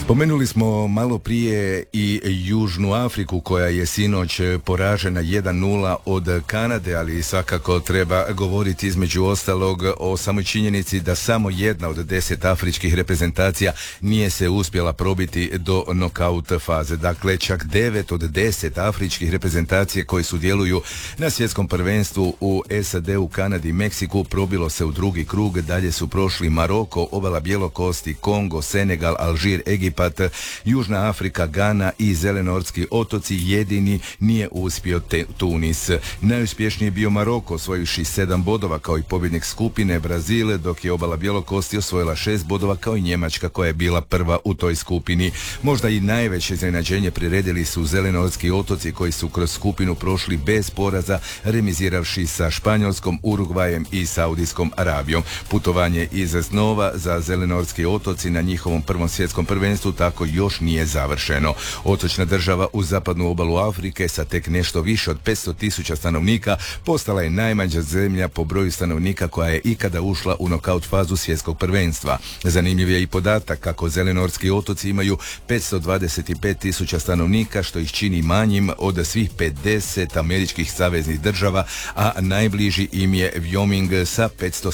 Spomenuli smo malo prije i Južnu Afriku koja je sinoć poražena 1:0 od Kanade, ali svakako treba govoriti između ostalog o samoj činjenici da samo jedna od 10 afričkih reprezentacija nije se uspjela probiti do nokaut faze. Dakle, čak 9 od 10 afričkih reprezentacija koje sudjeluju na svjetskom prvenstvu u SAD-u, Kanadi i Meksiku probilo se u drugi krug. Dalje su prošli Maroko, Obala Bjelokosti, Kongo, Senegal, Alžir, Egipat, Južna Afrika, Gana i Zelenortski otoci. Jedini nije uspio Tunis. Najuspješniji je bio Maroko, osvojivši 7 bodova kao i pobjednik skupine Brazil, dok je Obala Bjelokosti osvojila 6 bodova kao i Njemačka koja je bila prva u toj skupini. Možda i najveće iznenađenje priredili su Zelenortski otoci koji su kroz skupinu prošli bez poraza, remiziravši sa Španjolskom, Urugvajem i Saudijskom Arabijom. Putovanje iz snova za Zelenortski otoci na njihovom prvom svjetskom prvenstvu tako još nije završeno. Otočna država uz zapadnu obalu Afrike sa tek nešto više od 500.000 stanovnika postala je najmanja zemlja po broju stanovnika koja je ikada ušla u nokaut fazu svjetskog prvenstva. Zanimljiv je i podatak kako Zelenortski otoci imaju 525.000 stanovnika, što ih čini manjim od svih 50 američkih saveznih država, a najbliži im je Wyoming sa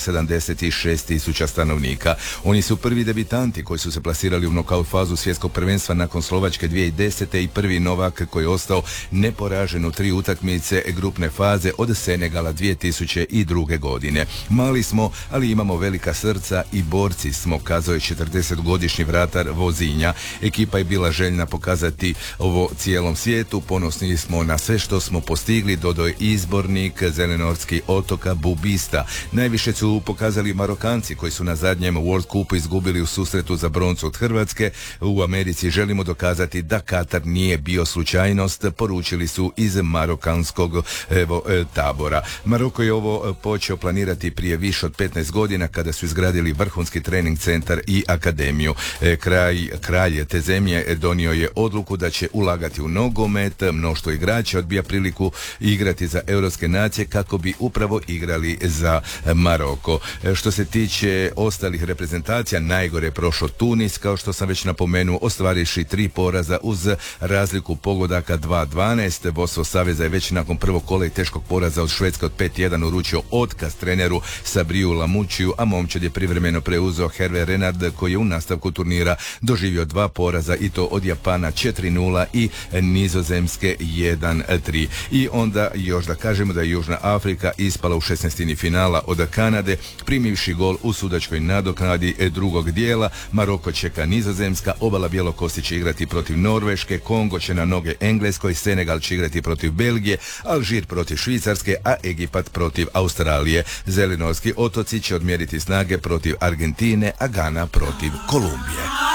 576.000 stanovnika. Oni su prvi debitanti koji su se plasirali u nokaut fazu svjetskog prvenstva nakon Slovačke 2010. i prvi Novak koji je ostao neporažen u 3 utakmice grupne faze od Senegala 2002. godine. Mali smo, ali imamo velika srca i borci smo, kazao je 40-godišnji vratar Vozinja. Ekipa je bila željna pokazati ovo cijelom svijetu. Ponosni smo na sve što smo postigli, dodao je izbornik Zelenortskih otoka Bubista. Najviše su pokazali Marokanci koji su na zadnjem World Cupu izgubili u susretu za broncu od Hrvatske. U Americi želimo dokazati da Katar nije bio slučajnost, poručili su iz marokanskog tabora. Maroko je ovo počeo planirati prije više od 15 godina kada su izgradili vrhunski trening centar i akademiju. Kralj te zemlje donio je odluku da će ulagati u nogomet. Mnoštvo igrača odbija priliku igrati za europske nacije kako bi upravo igrali za Maroko. Što se tiče ostalih reprezentacija, najgore je prošao Tunis, kao što sam već napomenuo, ostvarivši 3 poraza uz razliku pogodaka 2:12. Vodstvo saveza je već nakon prvog kola i teškog poraza od Švedske od 5:1 uručio otkaz treneru Sabriju Lamučiju, a momčad je privremeno preuzeo Herve Renard koji je u nastavku turnira doživio 2 poraza i to od Japana 4:0 i Nizozemske 1:3. I onda još da kažemo da je Južna Afrika ispala u 16. finala od Kanade, primivši gol u sudačkoj nadoknadi drugog dijela. Maroko čeka Nizozemska, Obala Bjelokosti će igrati protiv Norveške, Kongo će na noge Engleskoj, Senegal će igrati protiv Belgije, Alžir protiv Švicarske, a Egipat protiv Australije. Zelenortski otoci će odmjeriti snage protiv Argentine, a Gana protiv Kolumbije.